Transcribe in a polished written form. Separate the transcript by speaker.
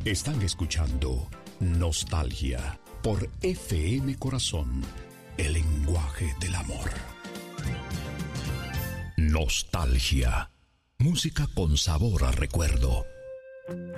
Speaker 1: Están escuchando Nostalgia por FM Corazón, el lenguaje del amor. Nostalgia, música con sabor a recuerdo.